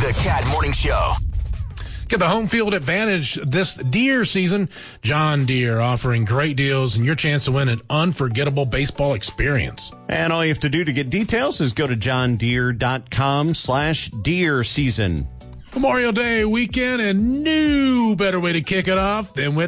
The Cat Morning Show. Get the home field advantage this Deere season. John Deere offering great deals and your chance to win an unforgettable baseball experience. And all you have to do to get details is go to johndeere.com/deer season. Memorial Day weekend, and no better way to kick it off than with